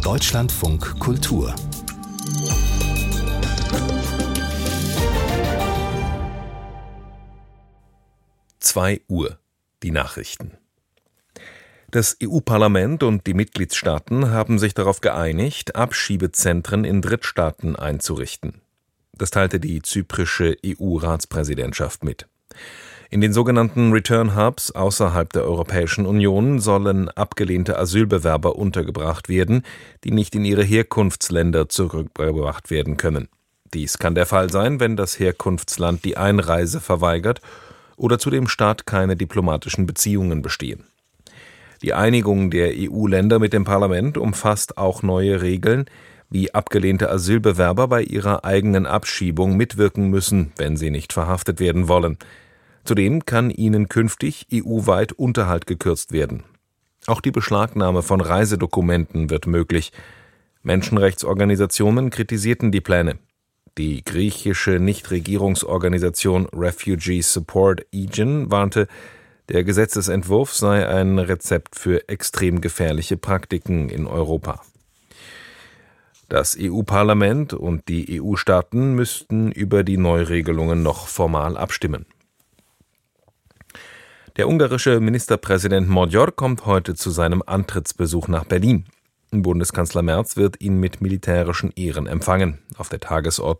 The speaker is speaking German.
Deutschlandfunk Kultur 2 Uhr. Die Nachrichten. Das EU-Parlament und die Mitgliedstaaten haben sich darauf geeinigt, Abschiebezentren in Drittstaaten einzurichten. Das teilte die zyprische EU-Ratspräsidentschaft mit. In den sogenannten Return Hubs außerhalb der Europäischen Union sollen abgelehnte Asylbewerber untergebracht werden, die nicht in ihre Herkunftsländer zurückgebracht werden können. Dies kann der Fall sein, wenn das Herkunftsland die Einreise verweigert oder zu dem Staat keine diplomatischen Beziehungen bestehen. Die Einigung der EU-Länder mit dem Parlament umfasst auch neue Regeln, wie abgelehnte Asylbewerber bei ihrer eigenen Abschiebung mitwirken müssen, wenn sie nicht verhaftet werden wollen. Zudem kann ihnen künftig EU-weit Unterhalt gekürzt werden. Auch die Beschlagnahme von Reisedokumenten wird möglich. Menschenrechtsorganisationen kritisierten die Pläne. Die griechische Nichtregierungsorganisation Refugee Support Aegean warnte, der Gesetzesentwurf sei ein Rezept für extrem gefährliche Praktiken in Europa. Das EU-Parlament und die EU-Staaten müssten über die Neuregelungen noch formal abstimmen. Der ungarische Ministerpräsident Magyar kommt heute zu seinem Antrittsbesuch nach Berlin. Bundeskanzler Merz wird ihn mit militärischen Ehren empfangen. Auf der Tagesordnung